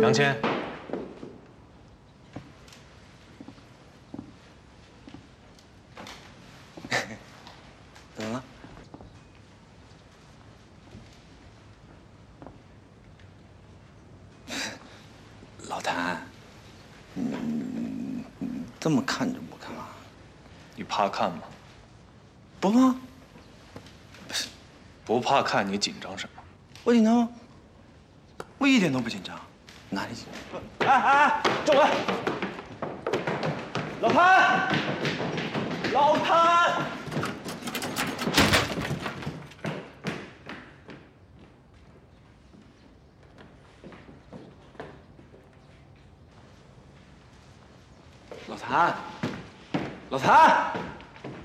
杨谦， 怎么了？老谭，你这么看着我干嘛？ 你怕看吗？ 不怕， 不怕看，你紧张什么？ 我紧张吗？我一点都不紧张，哪里紧张？ 哎，政委，老谭，老谭，老谭，老谭。